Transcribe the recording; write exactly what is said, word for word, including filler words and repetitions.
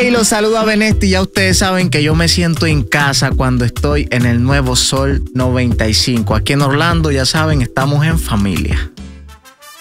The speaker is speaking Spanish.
Hey, los saluda Benesti. Ya ustedes saben que yo me siento en casa cuando estoy en el nuevo Sol noventa y cinco. Aquí en Orlando, ya saben, estamos en familia.